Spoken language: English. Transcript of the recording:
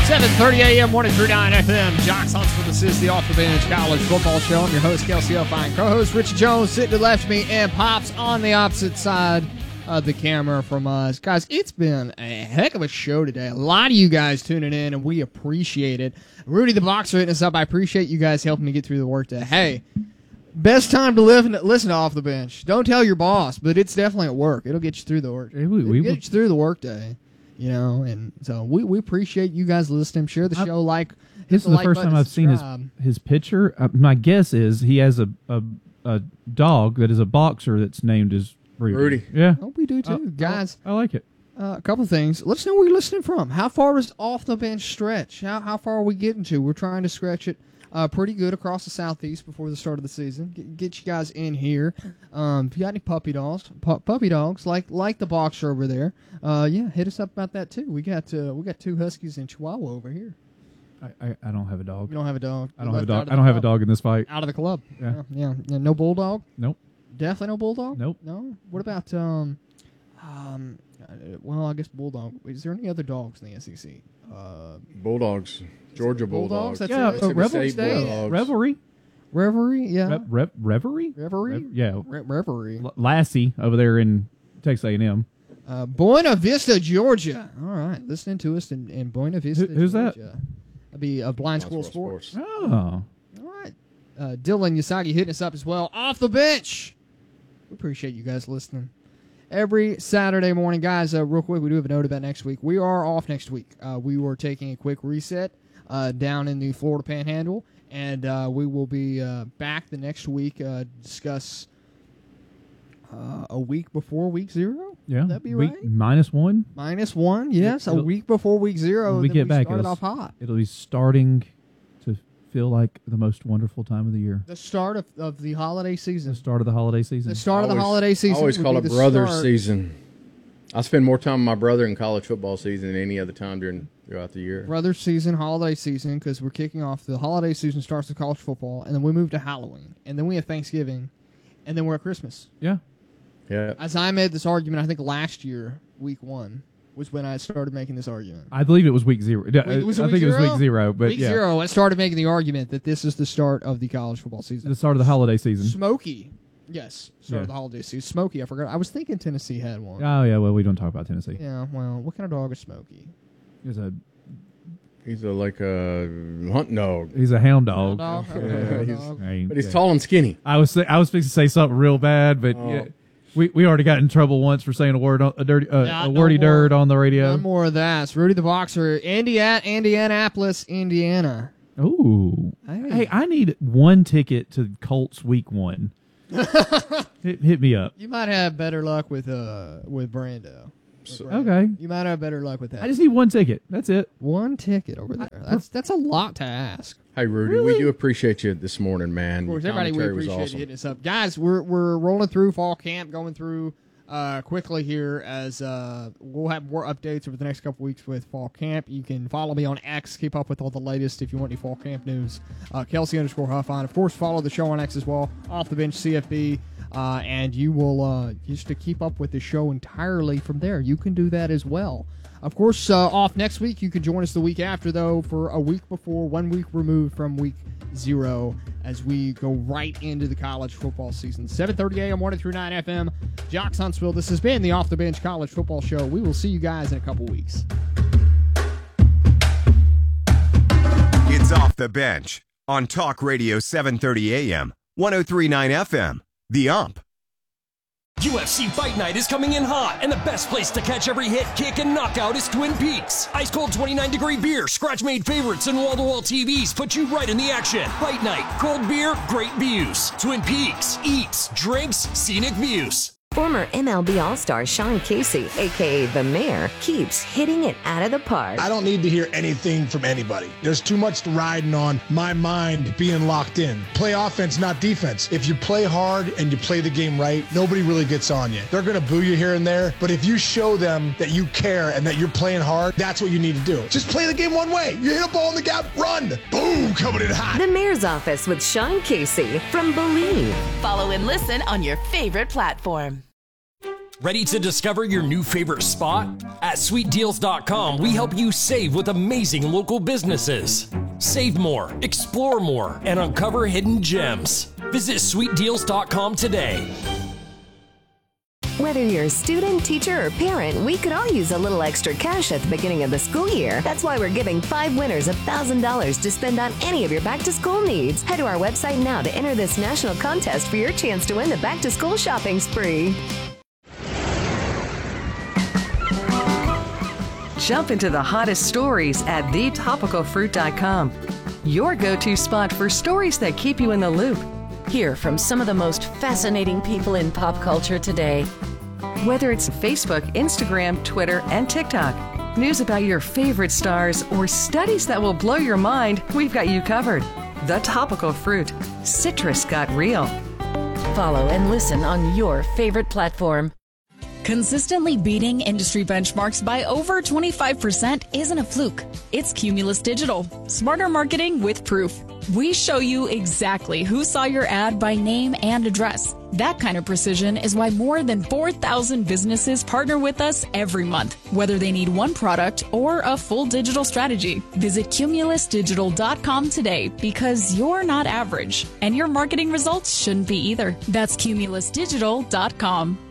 7:30 a.m., 103.9 FM. Jocks Huntsville. This is the Off the Bench College Football Show. I'm your host, Kelsey Elfine. Co-host Richard Jones sitting to the left of me, and Pops on the opposite side of the camera from us. Guys, it's been a heck of a show today. A lot of you guys tuning in, and we appreciate it. Rudy the Boxer hitting us up. I appreciate you guys helping me get through the workday. Hey, best time to listen to Off the Bench. Don't tell your boss, but it's definitely at work. It'll get you through the work. It'll get you through the workday. You know, and so we appreciate you guys listening. Share the show. This is the first time I've seen his picture. My guess is he has a dog that is a boxer that's named as Rudy. Yeah. Oh, we do too, guys. I like it. A couple of things. Let's know where you're listening from. How far is Off the Bench stretch? How far are we getting to? We're trying to stretch it pretty good across the Southeast before the start of the season. Get you guys in here. If you got any puppy dogs like the boxer over there, hit us up about that too. We got two huskies and Chihuahua over here. I don't have a dog. You don't have a dog. I don't have a dog. I don't have a dog in this fight. Out of the club. Yeah. No bulldog. Nope. Definitely no bulldog. Nope. No. What about well, I guess bulldog. Is there any other dogs in the SEC? Bulldogs. Georgia Bulldogs. That's Revelry. Reverie, yeah. Reverie? Yeah. Reverie. Lassie over there in Texas A&M. Buena Vista, Georgia. All right. Listening to us in Buena Vista, Who's Georgia. that? That'd be Blind Squirrel Sports. Oh. All right. Dylan Yasagi hitting us up as well. Off the Bench. We appreciate you guys listening. Every Saturday morning, guys, real quick, we do have a note about next week. We are off next week. We were taking a quick reset down in the Florida Panhandle, and we will be back the next week, discuss a week before week 0. Yeah. Would that be right? -1? -1, yes. A week before week 0. When we get back, started off hot. It'll be starting to feel like the most wonderful time of the year. The start of the holiday season. The start of the holiday season. The start of the holiday season. I always call it brother's season. I spend more time with my brother in college football season than any other time throughout the year. Brother's season, holiday season, because we're kicking off. The holiday season starts with college football, and then we move to Halloween, and then we have Thanksgiving, and then we're at Christmas. Yeah. Yeah. As I made this argument, I think last year, week 1, was when I started making this argument. I believe it was week 0. I think it was week 0, but week 0, I started making the argument that this is the start of the college football season. The start of the holiday season. Smoky. Yes, start of the holiday season. Smokey, I forgot. I was thinking Tennessee had one. Oh, yeah, well, we don't talk about Tennessee. Yeah, well, what kind of dog is Smokey? He's like a hunt dog. He's a hound dog. But he's tall and skinny. I was fixing to say something real bad, but we already got in trouble once for saying a wordy dirt on the radio. None more of that. It's Rudy the Boxer, Indianapolis, Indiana. Ooh. Hey, I need one ticket to Colts week 1. hit me up. You might have better luck with Brando. Okay. You might have better luck with that. I just need one ticket. That's it. One ticket over there. That's a lot to ask. Hey, Rudy, really? we do appreciate you this morning, man. Of course, Your everybody, we commentary was appreciate awesome. you hitting us up. Guys, we're rolling through fall camp, going through quickly here as we'll have more updates over the next couple weeks with fall camp. You can follow me on X, keep up with all the latest if you want any fall camp news. Kelsey_Huffine. Of course, follow the show on X as well, Off the Bench CFB. And you will, just to keep up with the show entirely from there, you can do that as well. Of course, off next week. You can join us the week after, though, for a week before, 1 week removed from week 0, as we go right into the college football season. 7:30 a.m., 103.9 FM, Jocks Huntsville. This has been the Off the Bench College Football Show. We will see you guys in a couple weeks. It's Off the Bench on Talk Radio 730 AM, 103.9 FM. The Ump. UFC Fight Night is coming in hot, and the best place to catch every hit, kick, and knockout is Twin Peaks. Ice cold 29-degree beer, scratch-made favorites, and wall-to-wall TVs put you right in the action. Fight Night, cold beer, great views. Twin Peaks, eats, drinks, scenic views. Former MLB All-Star Sean Casey, a.k.a. The Mayor, keeps hitting it out of the park. I don't need to hear anything from anybody. There's too much riding on my mind being locked in. Play offense, not defense. If you play hard and you play the game right, nobody really gets on you. They're going to boo you here and there, but if you show them that you care and that you're playing hard, that's what you need to do. Just play the game one way. You hit a ball in the gap, run. Boom, coming in hot. The Mayor's Office with Sean Casey from Believe. Follow and listen on your favorite platform. Ready to discover your new favorite spot? At SweetDeals.com, we help you save with amazing local businesses. Save more, explore more, and uncover hidden gems. Visit SweetDeals.com today. Whether you're a student, teacher, or parent, we could all use a little extra cash at the beginning of the school year. That's why we're giving 5 winners $1,000 to spend on any of your back-to-school needs. Head to our website now to enter this national contest for your chance to win the back-to-school shopping spree. Jump into the hottest stories at thetopicalfruit.com. Your go-to spot for stories that keep you in the loop. Hear from some of the most fascinating people in pop culture today. Whether it's Facebook, Instagram, Twitter, and TikTok, news about your favorite stars, or studies that will blow your mind, we've got you covered. The Topical Fruit. Citrus got real. Follow and listen on your favorite platform. Consistently beating industry benchmarks by over 25% isn't a fluke. It's Cumulus Digital. Smarter marketing with proof. We show you exactly who saw your ad by name and address. That kind of precision is why more than 4,000 businesses partner with us every month, whether they need one product or a full digital strategy. Visit CumulusDigital.com today because you're not average, and your marketing results shouldn't be either. That's CumulusDigital.com.